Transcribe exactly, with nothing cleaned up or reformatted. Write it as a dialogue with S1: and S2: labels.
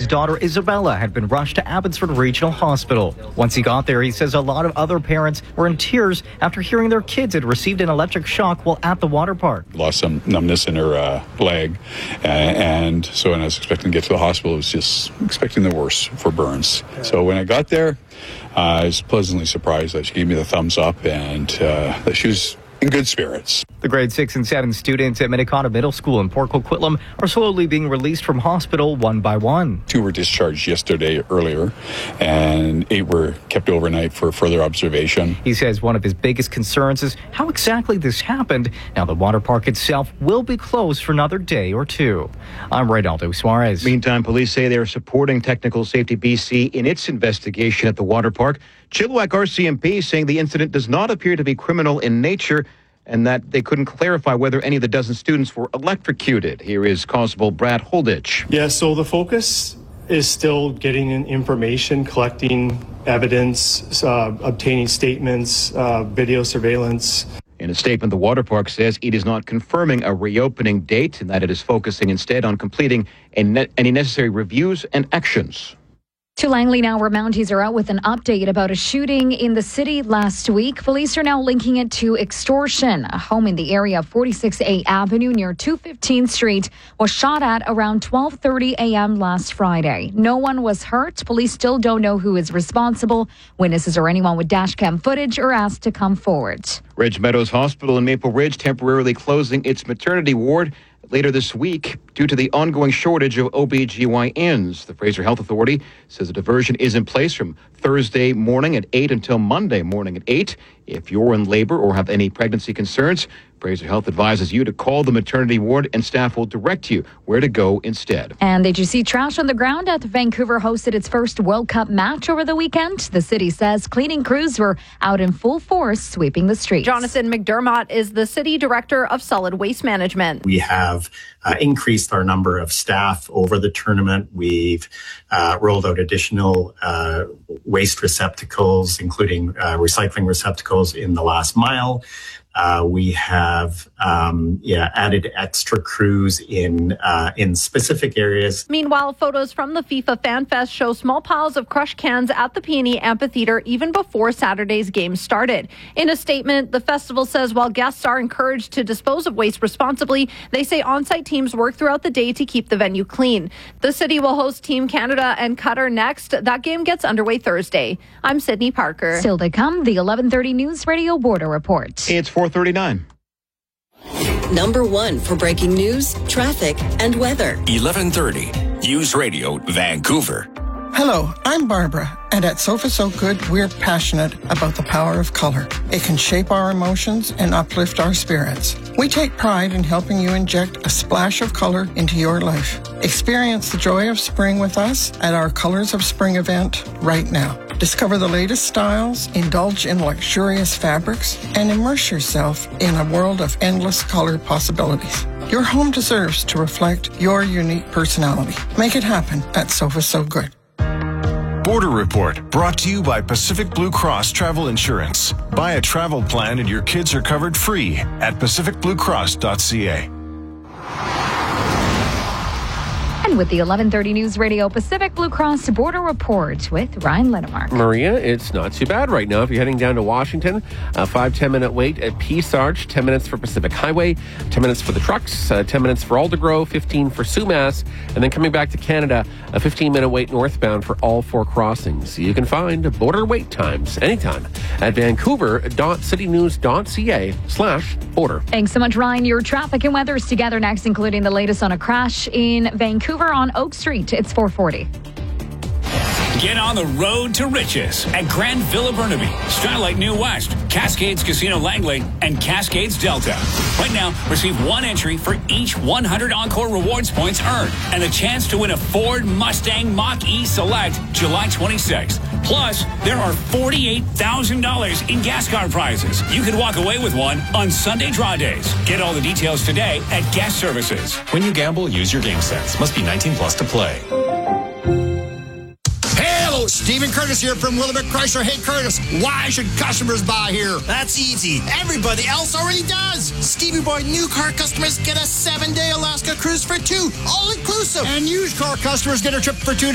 S1: his daughter Isabella had been rushed to Abbotsford Regional Hospital. Once he got there, he says a lot of other parents were in tears after hearing their kids had received an electric shock while at the water park.
S2: Lost some numbness in her uh, leg, uh, and so when I was expecting to get to the hospital, I was just expecting the worst for burns. So when I got there, uh, I was pleasantly surprised that she gave me the thumbs up and uh, that she was in good spirits.
S1: The grade six and seven students at Minnetonka Middle School in Port Coquitlam are slowly being released from hospital one by one.
S2: Two were discharged yesterday earlier, and eight were kept overnight for further observation.
S1: He says one of his biggest concerns is how exactly this happened. Now, the water park itself will be closed for another day or two. I'm Reynaldo Suarez.
S3: Meantime, police say they are supporting Technical Safety B C in its investigation at the water park. Chilliwack R C M P saying the incident does not appear to be criminal in nature and that they couldn't clarify whether any of the dozen students were electrocuted. Here is Constable Brad Holditch.
S4: Yeah, so the focus is still getting in information, collecting evidence, uh, obtaining statements, uh, video surveillance.
S3: In a statement, the water park says it is not confirming a reopening date and that it is focusing instead on completing any necessary reviews and actions.
S5: To Langley now, where Mounties are out with an update about a shooting in the city last week. Police are now linking it to extortion. A home in the area of forty-six A Avenue near two fifteenth Street was shot at around twelve thirty a.m. last Friday. No one was hurt. Police still don't know who is responsible. Witnesses or anyone with dashcam footage are asked to come forward.
S3: Ridge Meadows Hospital in Maple Ridge temporarily closing its maternity ward later this week due to the ongoing shortage of O B G Y Ns. The Fraser Health Authority says a diversion is in place from Thursday morning at eight until Monday morning at eight. If you're in labor or have any pregnancy concerns, Fraser Health advises you to call the maternity ward and staff will direct you where to go instead.
S5: And did you see trash on the ground after Vancouver hosted its first World Cup match over the weekend? The city says cleaning crews were out in full force sweeping the streets.
S6: Jonathan McDermott is the city director of solid waste management.
S7: We have uh, increased our number of staff over the tournament. We've uh, rolled out additional uh, waste receptacles, including uh, recycling receptacles in the last mile. Uh, we have um, yeah, added extra crews in uh, in specific areas.
S6: Meanwhile, photos from the FIFA Fan Fest show small piles of crushed cans at the P and E Amphitheatre even before Saturday's game started. In a statement, the festival says while guests are encouraged to dispose of waste responsibly, they say on-site teams work throughout the day to keep the venue clean. The city will host Team Canada and Qatar next. That game gets underway Thursday. I'm Sydney Parker.
S5: Still to come, the eleven thirty News Radio Border Report.
S3: It's four thirty-nine.
S8: Number one for breaking news, traffic, and weather.
S9: eleven thirty News Radio, Vancouver.
S10: Hello, I'm Barbara, and at Sofa So Good, we're passionate about the power of color. It can shape our emotions and uplift our spirits. We take pride in helping you inject a splash of color into your life. Experience the joy of spring with us at our Colors of Spring event right now. Discover the latest styles, indulge in luxurious fabrics, and immerse yourself in a world of endless color possibilities. Your home deserves to reflect your unique personality. Make it happen at Sofa So Good.
S11: Border Report, brought to you by Pacific Blue Cross Travel Insurance. Buy a travel plan and your kids are covered free at pacific blue cross dot c a.
S5: And with the eleven thirty News Radio Pacific Blue Cross Border Report with Ryan Lenemark.
S12: Maria, it's not too bad right now. If you're heading down to Washington, a five, ten minute wait at Peace Arch, ten minutes for Pacific Highway, ten minutes for the trucks, uh, ten minutes for Aldergrove, fifteen for Sumas, and then coming back to Canada, a fifteen minute wait northbound for all four crossings. You can find border wait times anytime at vancouver dot city news dot c a slash border.
S5: Thanks so much, Ryan. Your traffic and weather is together next, including the latest on a crash in Vancouver on Oak Street. It's four forty.
S9: Get on the road to riches at Grand Villa Burnaby, Skylight New West, Cascades Casino Langley, and Cascades Delta. Right now, receive one entry for each one hundred Encore Rewards points earned and a chance to win a Ford Mustang Mach-E Select July twenty-sixth. Plus, there are forty-eight thousand dollars in gas card prizes. You could walk away with one on Sunday draw days. Get all the details today at Gas Services.
S13: When you gamble, use your game sense. Must be nineteen plus to play.
S14: Stephen Curtis here from Willamette Chrysler. Hey, Curtis, why should customers buy here? That's easy. Everybody else already does. Stevie Boy new car customers get a seven-day Alaska cruise for two, all inclusive. And used car customers get a trip for two